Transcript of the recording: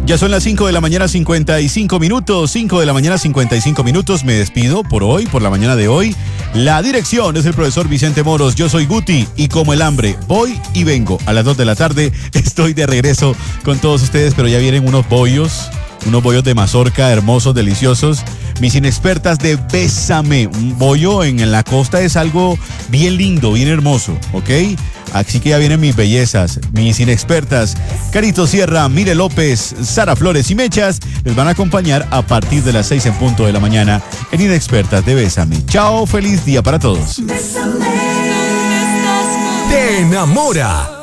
Ya son las 5 de la mañana 55 minutos, 5 de la mañana 55 minutos. Me despido por hoy, por la mañana de hoy. La dirección es el profesor Vicente Moros. Yo soy Guti y como el hambre voy y vengo. A las 2 de la tarde estoy de regreso con todos ustedes, pero ya vienen unos bollos de mazorca hermosos, deliciosos. Mis inexpertas de Bésame. Un bollo en la costa es algo bien lindo, bien hermoso, ¿ok? Así que ya vienen mis bellezas, mis inexpertas. Carito Sierra, Mire López, Sara Flores y Mechas les van a acompañar a partir de las 6 en punto de la mañana en Inexpertas de Bésame. Chao, feliz día para todos. Te enamora.